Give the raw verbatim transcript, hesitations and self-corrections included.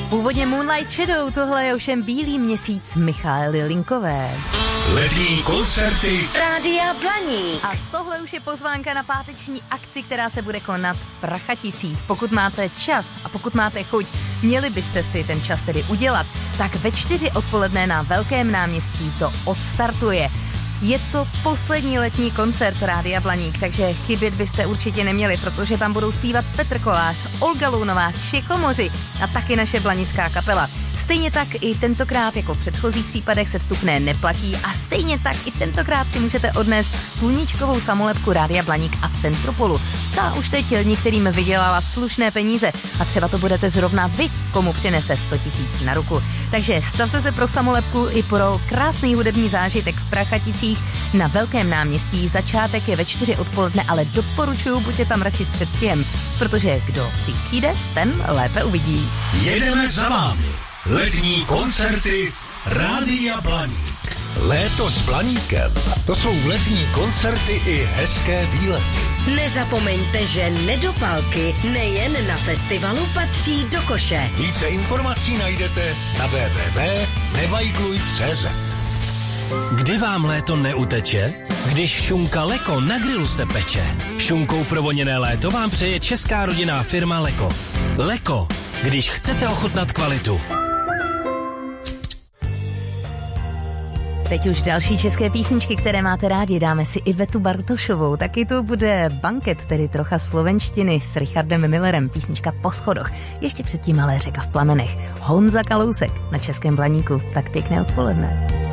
Původně Moonlight Shadow, tohle je ovšem Bílý měsíc Michaely Linkové. Letní koncerty Rádia Blaník. A tohle už je pozvánka na páteční akci, která se bude konat v Prachaticích. Pokud máte čas a pokud máte chuť, měli byste si ten čas tedy udělat, tak ve čtyři odpoledne na Velkém náměstí to odstartuje. Je to poslední letní koncert Rádia Blaník, takže chybět byste určitě neměli, protože tam budou zpívat Petr Kolář, Olga Lounová, Čikomoři a taky naše blanická kapela. Stejně tak i tentokrát jako v předchozích případech se vstupné neplatí a stejně tak i tentokrát si můžete odnést sluníčkovou samolepku Rádia Blaník a Centropolu. Ta už teď některým vydělala slušné peníze a třeba to budete zrovna vy, komu přinese sto tisíc na ruku. Takže stavte se pro samolepku i pro krásný hudební zážitek v Prachaticích na Velkém náměstí. Začátek je ve čtyři odpoledne, ale doporučuju, buďte tam radši s předstihem, protože kdo dřív přijde, ten lépe uvidí. Jedeme za vámi. Letní koncerty Rádia Blaník. Léto s Blaníkem. To jsou letní koncerty i hezké výlety. Nezapomeňte, že nedopalky nejen na festivalu patří do koše. Více informací najdete na w w w tečka nevajgluj tečka c z. Kdy vám léto neuteče? Když šunka Leko na grilu se peče. Šunkou provoněné léto vám přeje česká rodinná firma Leko. Leko, když chcete ochutnat kvalitu. Teď už další české písničky, které máte rádi. Dáme si Ivetu Bartošovou. Taky tu bude Banket, tedy trocha slovenštiny s Richardem Millerem. Písnička Po schodoch. Ještě předtím ale Řeka v plamenech. Honza Kalousek na Českém Blaníku. Tak pěkné odpoledne.